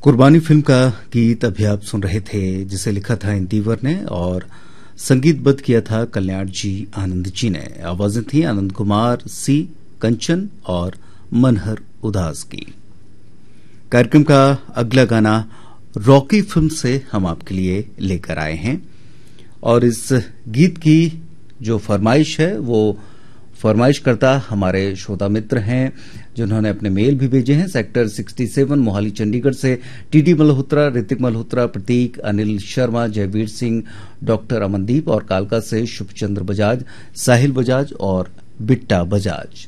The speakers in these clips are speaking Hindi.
कुर्बानी फिल्म का गीत अभी आप सुन रहे थे, जिसे लिखा था इंदिवर ने और संगीतबद्ध किया था कल्याण जी आनंद जी ने। आवाजें थी आनंद कुमार, सी कंचन और मनहर उदास की। कार्यक्रम का अगला गाना रॉकी फिल्म से हम आपके लिए लेकर आए हैं और इस गीत की जो फरमाइश है वो फरमाइश करता हमारे श्रोता मित्र हैं, जिन्होंने अपने मेल भी भेजे हैं। सेक्टर 67 मोहाली चंडीगढ़ से टीडी मल्होत्रा, ऋतिक मल्होत्रा, प्रतीक, अनिल शर्मा, जयवीर सिंह, डॉक्टर अमनदीप और कालका से शुभचंद्र बजाज, साहिल बजाज और बिट्टा बजाज।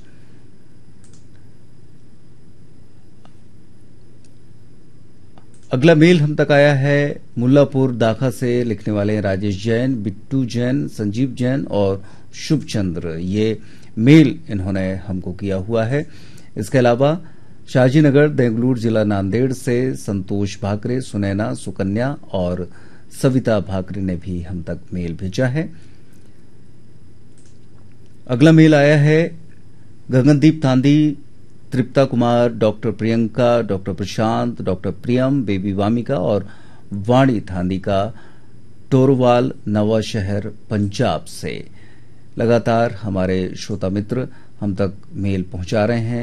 अगला मेल हम तक आया है मुल्लापुर दाखा से। लिखने वाले हैं राजेश जैन, बिट्टू जैन, संजीव जैन और शुभचंद्र। ये मेल इन्होंने हमको किया हुआ है। इसके अलावा शाजीनगर देंगलूर जिला नांदेड़ से संतोष भाकरे, सुनैना, सुकन्या और सविता भाकरे ने भी हम तक मेल भेजा है। अगला मेल आया है गगनदीप तांदी, तृप्ता कुमार, डॉक्टर प्रियंका, डॉक्टर प्रशांत, डॉक्टर प्रियम, बेबी वामिका और वाणी थांदी का, टोरवाल, नवा शहर, पंजाब से। लगातार हमारे श्रोता मित्र हम तक मेल पहुंचा रहे हैं।